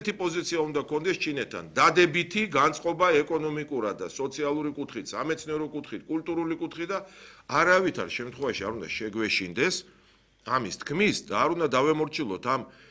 ერთი პოზიცია უნდა კონდეს ჩინეთთან, დადებითი განწყობა ეკონომიკურად და სოციალური კუთხით, სამეცნიერო კუთხით, კულტურული კუთხით და არავითარ შემთხვევაში არ უნდა შეგვეშინდეს ამის თქმის და არ უნდა დავემორჩილოთ ამ